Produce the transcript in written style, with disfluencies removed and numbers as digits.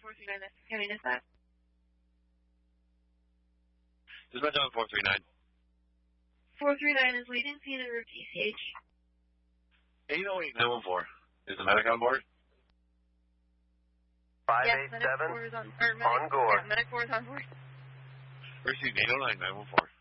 439, that's County Dispatch. Dispatch on 439. 439 is leading P to route ECH. 808-914. Is the medic on board? 587 on Gore. Yeah, medic 4 is on board. Received 809-914.